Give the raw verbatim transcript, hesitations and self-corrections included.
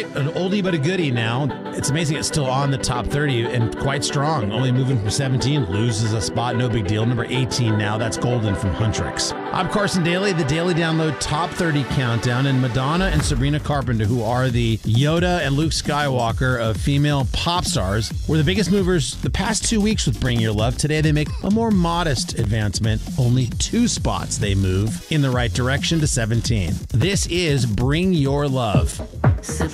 right, an oldie but a goodie now. It's amazing it's still on the top thirty and quite strong. Only moving from seventeen, loses a spot, no big deal. Number eighteen now, that's Golden from Huntrix. I'm Carson Daly, the Daily Download Top thirty Countdown, and Madonna and Sabrina Carpenter, who are the Yoda and Luke Skywalker of female pop stars, were the biggest movers the past two weeks with Bring Your Love. Today they make a more modest advancement. Only two spots they move in the right direction to seventeen. This is Bring Your Love. So